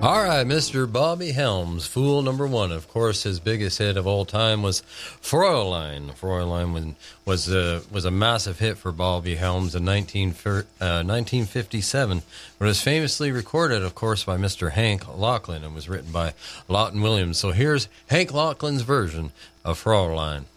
All right, Mr. Bobby Helms, Fool Number One. Of course, his biggest hit of all time was Fräulein. Fräulein was a massive hit for Bobby Helms in 1957. It was famously recorded, of course, by Mr. Hank Locklin and was written by Lawton Williams. So here's Hank Locklin's version of Fräulein.